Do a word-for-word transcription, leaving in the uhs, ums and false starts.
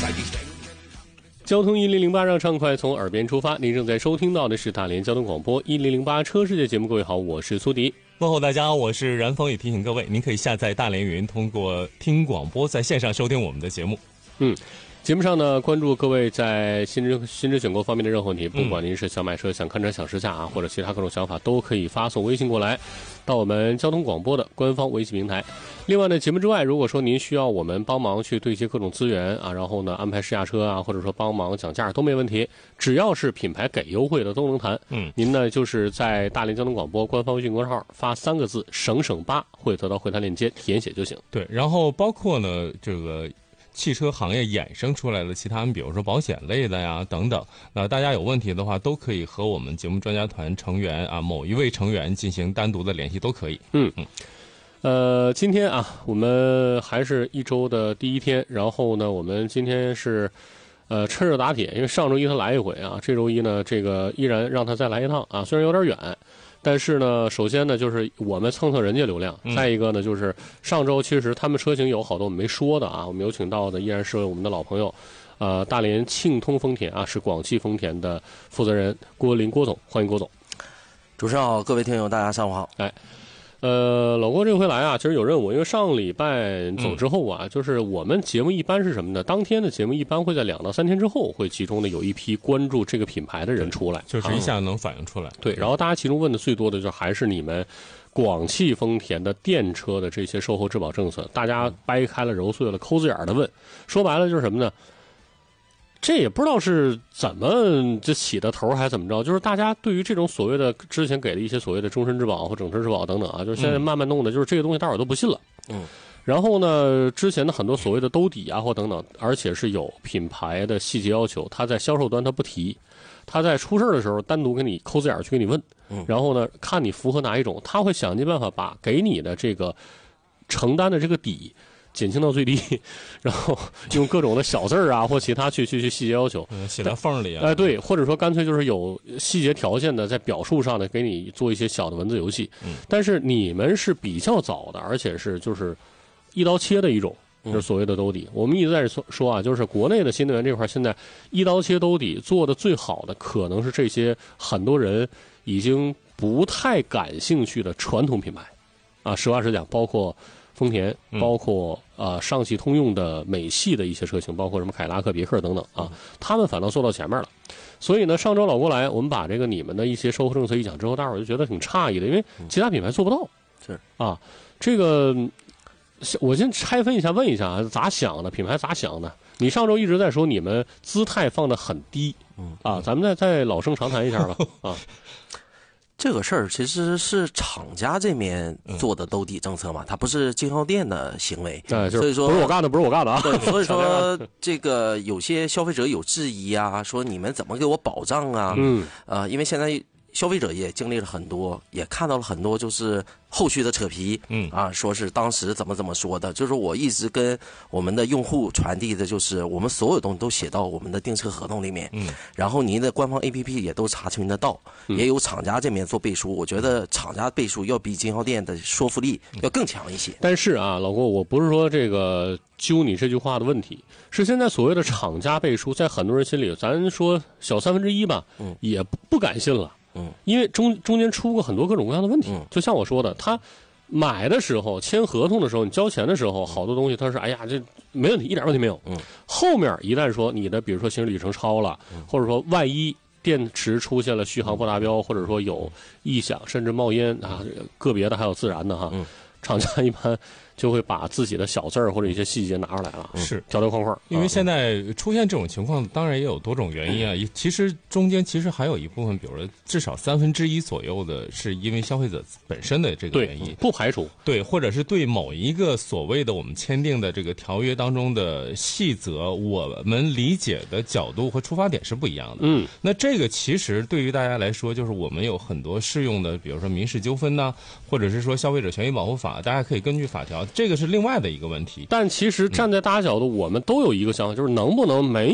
交通一零零八让畅快从耳边出发，您正在收听到的是大连交通广播一零零八车世界节目。各位好，我是苏迪。 问候大家，我是燃风，也提醒各位，您可以下载大连云，通过听广播在线上收听我们的节目。 嗯，节目上呢，关注各位在新车新车选购方面的任何问题，不管您是想买车、想看车、想试驾啊，或者其他各种想法，都可以发送微信过来到我们交通广播的官方微信平台。另外呢，节目之外，如果说您需要我们帮忙去对接各种资源啊，然后呢安排试驾车啊，或者说帮忙讲价都没问题，只要是品牌给优惠的都能谈。嗯，您呢就是在大连交通广播官方微信公众号发三个字“省省八”，会得到会谈链接，填写就行。 对，然后包括呢这个汽车行业衍生出来的其他，比如说保险类的呀等等，那大家有问题的话，都可以和我们节目专家团成员啊某一位成员进行单独的联系，都可以。 嗯嗯。呃，今天啊，我们还是一周的第一天，然后呢，我们今天是呃趁热打铁，因为上周一他来一回啊，这周一呢，这个依然让他再来一趟啊，虽然有点远。但是呢，首先呢，就是我们蹭蹭人家流量，再一个呢，就是上周其实他们车型有好多我们没说的啊，我们有请到的依然是我们的老朋友，呃，大连庆通丰田啊，是广汽丰田的负责人郭林郭总，欢迎郭总。 主持人好，各位听友大家上午好。 哎，呃，老郭这回来啊，其实有任务，因为上礼拜走之后啊，嗯、就是我们节目一般是什么呢？当天的节目一般会在两到三天之后，会集中的有一批关注这个品牌的人出来， 就是一下能反映出来。 嗯、对，然后大家其中问的最多的就还是你们广汽丰田的电车的这些售后质保政策，大家掰开了揉碎了抠字眼的问，说白了就是什么呢？这也不知道是怎么就起的头还是怎么着，就是大家对于这种所谓的之前给的一些所谓的终身质保或整车质保等等啊，就是现在慢慢弄的，就是这个东西大伙儿都不信了。嗯。然后呢，之前的很多所谓的兜底啊或等等，而且是有品牌的细节要求，他在销售端他不提，他在出事的时候单独给你抠字眼去给你问，然后呢看你符合哪一种，他会想尽办法把给你的这个承担的这个底减轻到最低，然后用各种的小字儿啊或其他去去去细节要求， 嗯，写在缝里啊， 哎、呃、对，或者说干脆就是有细节条件的，在表述上呢给你做一些小的文字游戏。嗯，但是你们是比较早的，而且是就是一刀切的一种，就是所谓的兜底。嗯、我们一直在说说啊，就是国内的新能源这块，现在一刀切兜底做的最好的，可能是这些很多人已经不太感兴趣的传统品牌啊。实话实讲，包括丰田，包括呃上汽通用的美系的一些车型，包括什么凯迪拉克、别克等等啊，他们反倒做到前面了。所以呢，上周老郭来，我们把这个你们的一些售后政策一讲之后，大伙儿就觉得挺诧异的，因为其他品牌做不到。 是啊， 这个我先拆分一下，问一下啊，咋想的？品牌咋想的？你上周一直在说你们姿态放得很低，嗯啊，咱们再再老生常谈一下吧啊。 这个事儿其实是厂家这边做的兜底政策嘛，它不是经销店的行为， 嗯、 所以说不是我干的，不是我干的啊。 对，所以说这个有些消费者有质疑啊，说你们怎么给我保障啊？嗯，呃，因为现在消费者也经历了很多，也看到了很多就是后续的扯皮，嗯啊，说是当时怎么怎么说的，就是我一直跟我们的用户传递的就是我们所有东西都写到我们的订车合同里面，嗯，然后您的官方 A P P 也都查询得到，嗯、也有厂家这边做背书，我觉得厂家背书要比经销店的说服力要更强一些。 但是啊，老郭，我不是说这个揪你这句话的问题，是现在所谓的厂家背书，在很多人心里，咱说小三分之一吧，嗯，也不敢信了。嗯，因为中中间出过很多各种各样的问题，嗯、就像我说的，他买的时候签合同的时候，你交钱的时候，好多东西他是哎呀这没问题，一点问题没有。嗯，后面一旦说你的比如说行驶里程超了，嗯、或者说万一电池出现了续航不达标，或者说有异响甚至冒烟啊，个别的还有自燃的哈，嗯、厂家一般就会把自己的小字儿或者一些细节拿出来了， 是条条框框。 因为现在出现这种情况，当然也有多种原因啊。嗯、其实中间其实还有一部分，比如说至少三分之一左右的，是因为消费者本身的这个原因， 不排除对，或者是对某一个所谓的我们签订的这个条约当中的细则，我们理解的角度和出发点是不一样的。嗯，那这个其实对于大家来说，就是我们有很多适用的，比如说民事纠纷呐，或者是说消费者权益保护法，大家可以根据法条。这个是另外的一个问题， 但其实站在大家角度，嗯、我们都有一个想法，就是能不能没